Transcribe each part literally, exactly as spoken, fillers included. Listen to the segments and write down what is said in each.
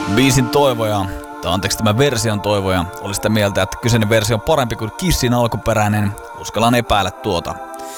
Biisin toivoja, tai anteeksi tämän version toivoja, oli sitä mieltä, että kyseinen versio on parempi kuin Kissin alkuperäinen. Uskallan epäillä tuota.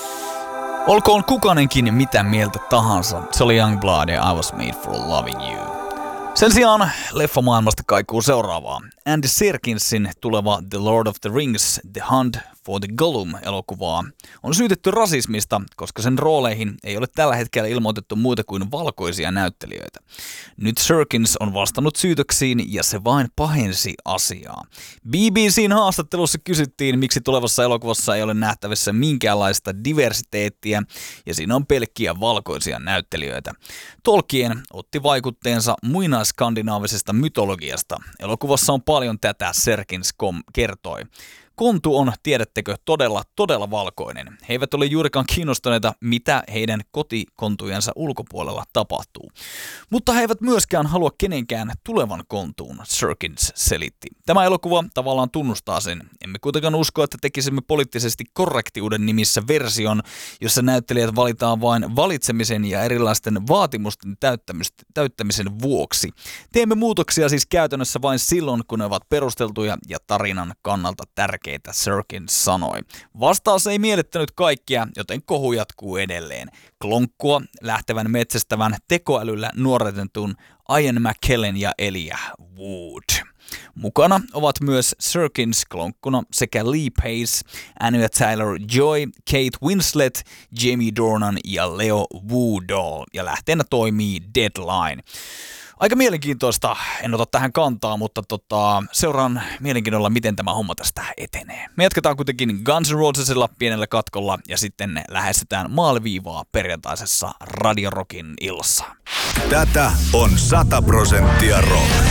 Olkoon kukainenkin mitä mieltä tahansa. Se oli Youngblood ja I Was Made For Loving You. Sen sijaan leffamaailmasta kaikuu seuraavaa. Andy Serkinsin tuleva The Lord of the Rings, The Hunt for the Gollum-elokuvaa on syytetty rasismista, koska sen rooleihin ei ole tällä hetkellä ilmoitettu muita kuin valkoisia näyttelijöitä. Nyt Serkins on vastannut syytöksiin ja se vain pahensi asiaa. B B C:n haastattelussa kysyttiin, miksi tulevassa elokuvassa ei ole nähtävissä minkäänlaista diversiteettiä ja siinä on pelkkiä valkoisia näyttelijöitä. Tolkien otti vaikutteensa muinaisskandinaavisesta mytologiasta. Elokuvassa on paljon tätä, Serkins kom kertoi. Kontu on, tiedättekö, todella, todella valkoinen. He eivät ole juurikaan kiinnostuneita, mitä heidän kotikontujensa ulkopuolella tapahtuu. Mutta he eivät myöskään halua kenenkään tulevan kontuun, Serkins selitti. Tämä elokuva tavallaan tunnustaa sen. Emme kuitenkaan usko, että tekisimme poliittisesti korrektiuden nimissä version, jossa näyttelijät valitaan vain valitsemisen ja erilaisten vaatimusten täyttämisen vuoksi. Teemme muutoksia siis käytännössä vain silloin, kun ne ovat perusteltuja ja tarinan kannalta tärkeitä. Serkins sanoi. Vastaus ei miellyttänyt kaikkia, joten kohu jatkuu edelleen. Klonkkua lähtevän metsästävän tekoälyllä nuoretetun Ian McKellen ja Elijah Wood. Mukana ovat myös Serkins klonkkuna sekä Lee Pace, Anya Taylor-Joy, Kate Winslet, Jamie Dornan ja Leo Woodall. Ja lähteenä toimii Deadline. Aika mielenkiintoista, en ota tähän kantaa, mutta tota, seuraan mielenkiinnolla, miten tämä homma tästä etenee. Me jatketaan kuitenkin Guns N' Rosesilla pienellä katkolla ja sitten lähestytään maaliviivaa perjantaisessa Radio Rockin illassa. Tätä on sata prosenttia rock.